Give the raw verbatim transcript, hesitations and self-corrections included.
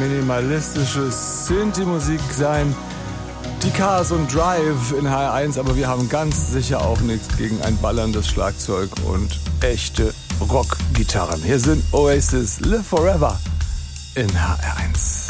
minimalistische Synthi-Musik sein. Die Cars und Drive in H R eins, aber wir haben ganz sicher auch nichts gegen ein ballerndes Schlagzeug und echte Rockgitarren. Hier sind Oasis Live Forever in H R eins.